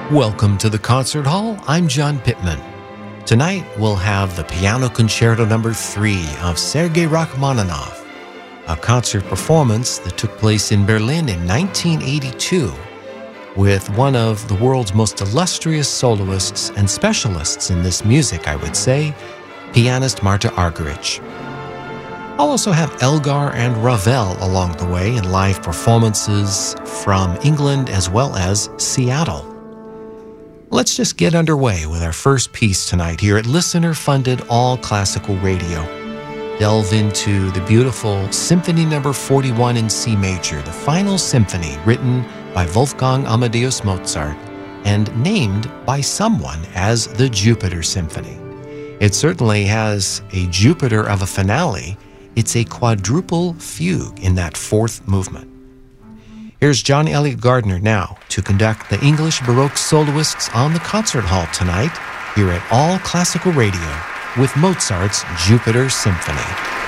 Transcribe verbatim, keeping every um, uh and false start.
Welcome to the Concert Hall. I'm John Pittman. Tonight we'll have the Piano Concerto Number three of Sergei Rachmaninoff, a concert performance that took place in Berlin in nineteen eighty-two with one of the world's most illustrious soloists and specialists in this music, I would say, pianist Marta Argerich. I'll also have Elgar and Ravel along the way in live performances from England as well as Seattle. Let's just get underway with our first piece tonight here at listener-funded All Classical Radio. Delve into the beautiful Symphony Number forty-one in C Major, the final symphony written by Wolfgang Amadeus Mozart and named by someone as the Jupiter Symphony. It certainly has a Jupiter of a finale. It's a quadruple fugue in that fourth movement. Here's John Elliott Gardner now to conduct the English Baroque soloists on the concert hall tonight here at All Classical Radio with Mozart's Jupiter Symphony.